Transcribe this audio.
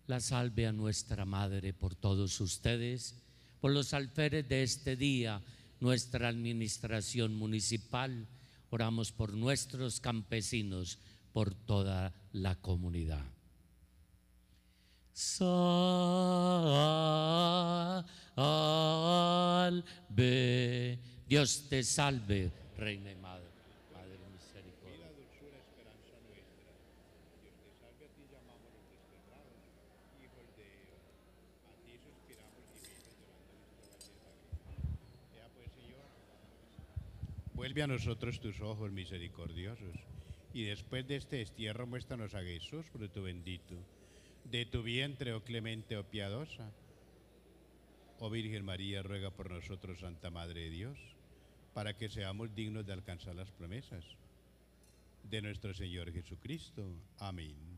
la salve a nuestra Madre por todos ustedes, por los alferes de este día, nuestra administración municipal. Oramos por nuestros campesinos, por toda la comunidad. Salve, Dios te salve, Reina y Madre, Madre de misericordia. La dulzura esperanza nuestra, Dios te salve, a ti llamamos los desterrados, hijos de Eva, a ti suspiramos gimiendo llorando nuestra belleza. Ya pues, Señor, vuelve a nosotros tus ojos misericordiosos, y después de este destierro muéstranos a Jesús, fruto bendito de tu vientre, oh clemente, oh piadosa. Oh Virgen María, ruega por nosotros, Santa Madre de Dios, para que seamos dignos de alcanzar las promesas de nuestro Señor Jesucristo. Amén.